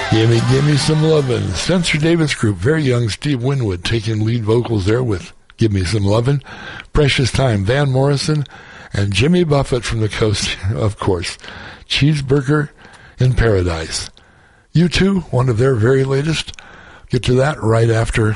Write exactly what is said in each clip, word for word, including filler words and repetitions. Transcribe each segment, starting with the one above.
Gimme, gimme some lovin'. Spencer Davis Group, very young Steve Winwood taking lead vocals there with Give Me Some Lovin'. Precious Time, Van Morrison, and Jimmy Buffett from the coast, of course. Cheeseburger in Paradise. U two, one of their very latest. Get to that right after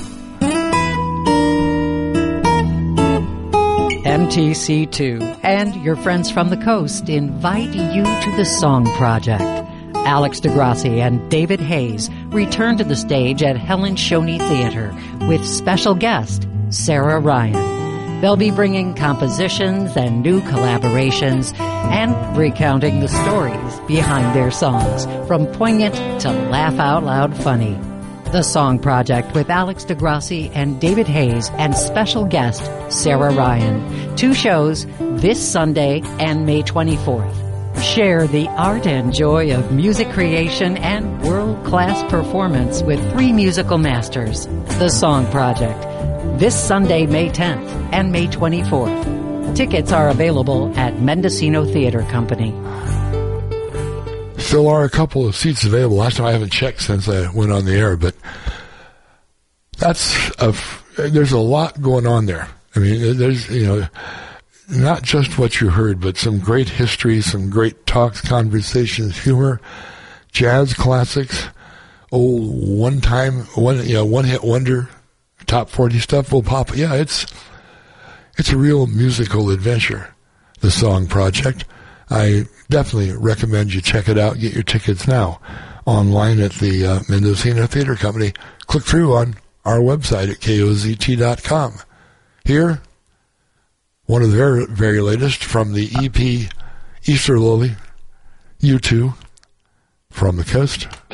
M T C two and your friends from the coast invite you to the Song Project. Alex DeGrassi and David Hayes return to the stage at Helen Shoney Theater with special guest Sarah Ryan. They'll be bringing compositions and new collaborations and recounting the stories behind their songs, from poignant to laugh-out-loud funny. The Song Project with Alex DeGrassi and David Hayes and special guest Sarah Ryan. Two shows this Sunday and May twenty-fourth. Share the art and joy of music creation and world-class performance with three musical masters. The Song Project, this Sunday, May tenth and May twenty-fourth. Tickets are available at Mendocino Theater Company. Still are a couple of seats available. Last time I haven't checked since I went on the air, but that's a, there's a lot going on there. I mean, there's, you know, not just what you heard, but some great history, some great talks, conversations, humor, jazz classics, old one-time, one, you know, one-hit wonder, top forty stuff will pop. Yeah, it's it's a real musical adventure, the Song Project. I definitely recommend you check it out. Get your tickets now online at the uh, Mendocino Theater Company. Click through on our website at K O Z T dot com. Here, one of the very, very latest from the E P Easter Lily, U two, From the Coast.